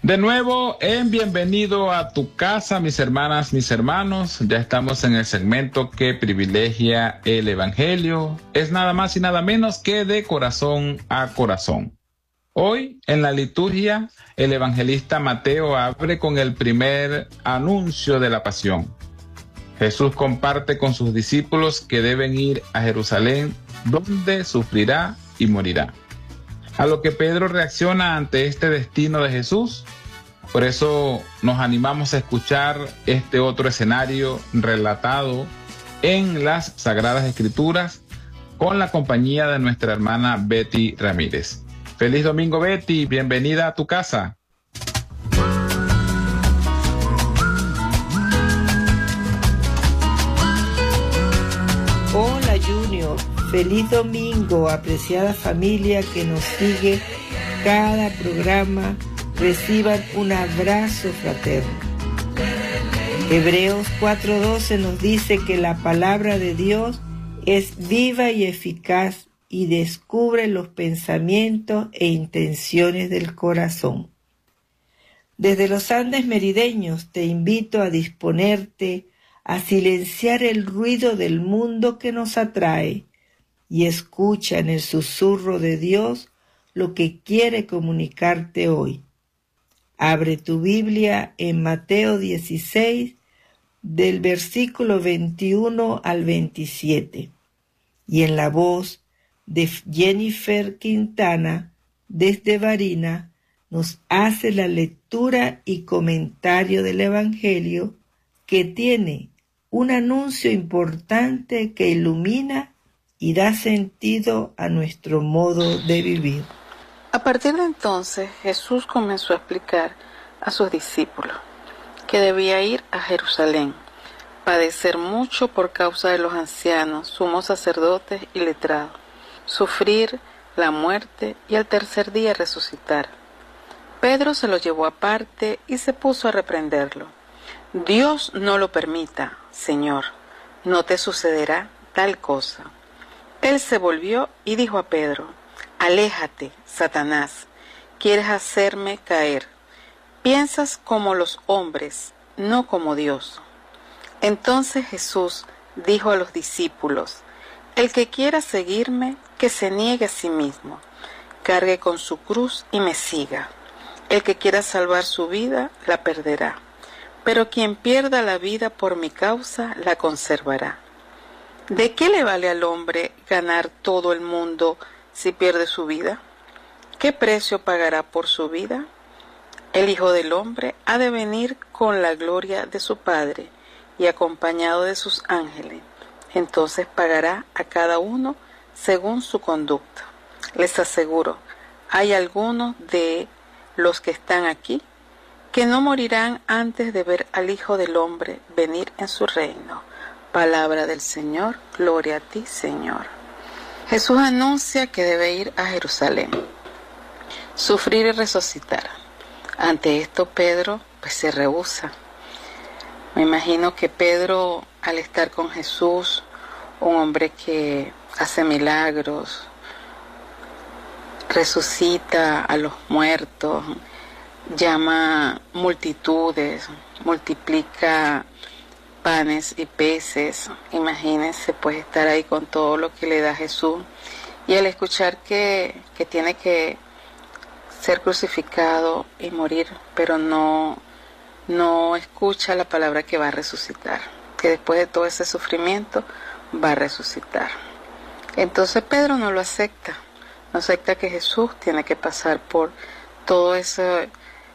De nuevo, bienvenido a tu casa, mis hermanas, mis hermanos. Ya estamos en el segmento que privilegia el Evangelio. Es nada más y nada menos que de corazón a corazón. Hoy, en la liturgia, el evangelista Mateo abre con el primer anuncio de la pasión. Jesús comparte con sus discípulos que deben ir a Jerusalén, donde sufrirá y morirá. A lo que Pedro reacciona ante este destino de Jesús. Por eso nos animamos a escuchar este otro escenario relatado en las Sagradas Escrituras con la compañía de nuestra hermana Betty Ramírez. Feliz domingo, Betty. Bienvenida a tu casa. Hola, Junior. Feliz domingo, apreciada familia que nos sigue cada programa. Reciban un abrazo fraterno. Hebreos 4:12 nos dice que la palabra de Dios es viva y eficaz y descubre los pensamientos e intenciones del corazón. Desde los Andes merideños te invito a disponerte a silenciar el ruido del mundo que nos atrae y escucha en el susurro de Dios lo que quiere comunicarte hoy. Abre tu Biblia en Mateo 16, del versículo 21 al 27, y en la voz de Jennifer Quintana, desde Barinas, nos hace la lectura y comentario del Evangelio que tiene un anuncio importante que ilumina y da sentido a nuestro modo de vivir. A partir de entonces, Jesús comenzó a explicar a sus discípulos que debía ir a Jerusalén, padecer mucho por causa de los ancianos, sumos sacerdotes y letrados, sufrir la muerte y al tercer día resucitar. Pedro se lo llevó aparte y se puso a reprenderlo. Dios no lo permita, Señor, no te sucederá tal cosa. Él se volvió y dijo a Pedro: Aléjate, Satanás, quieres hacerme caer. Piensas como los hombres, no como Dios. Entonces Jesús dijo a los discípulos: El que quiera seguirme, que se niegue a sí mismo, cargue con su cruz y me siga. El que quiera salvar su vida, la perderá. Pero quien pierda la vida por mi causa, la conservará. ¿De qué le vale al hombre ganar todo el mundo si pierde su vida? ¿Qué precio pagará por su vida? El Hijo del Hombre ha de venir con la gloria de su Padre y acompañado de sus ángeles. Entonces pagará a cada uno según su conducta. Les aseguro, hay algunos de los que están aquí que no morirán antes de ver al Hijo del Hombre venir en su reino. Palabra del Señor, gloria a ti, Señor. Jesús anuncia que debe ir a Jerusalén, sufrir y resucitar. Ante esto Pedro se rehúsa. Me imagino que Pedro, al estar con Jesús, un hombre que hace milagros, resucita a los muertos, llama multitudes, multiplica panes y peces. Imagínense pues estar ahí con todo lo que le da Jesús y al escuchar que tiene que ser crucificado y morir, pero no escucha la palabra que va a resucitar, que después de todo ese sufrimiento va a resucitar. Entonces Pedro no lo acepta, no acepta que Jesús tiene que pasar por todo ese